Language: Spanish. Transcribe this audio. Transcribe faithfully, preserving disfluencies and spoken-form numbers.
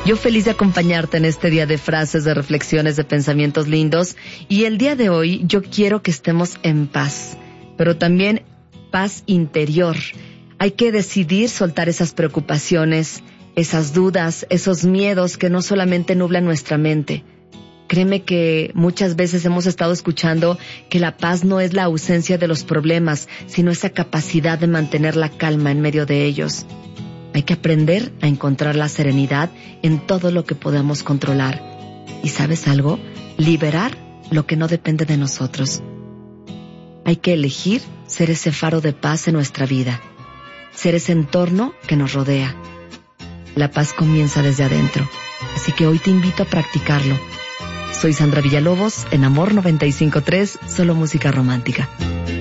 Yo feliz de acompañarte en este día de frases, de reflexiones, de pensamientos lindos. Y el día de hoy yo quiero que estemos en paz, pero también paz interior. Hay que decidir soltar esas preocupaciones, esas dudas, esos miedos que no solamente nublan nuestra mente. Créeme que muchas veces hemos estado escuchando que la paz no es la ausencia de los problemas, sino esa capacidad de mantener la calma en medio de ellos. Hay que aprender a encontrar la serenidad en todo lo que podamos controlar. ¿Y sabes algo? Liberar lo que no depende de nosotros. Hay que elegir ser ese faro de paz en nuestra vida, ser ese entorno que nos rodea. La paz comienza desde adentro, así que hoy te invito a practicarlo. Soy Sandra Villalobos, en Amor noventa y cinco punto tres, solo música romántica.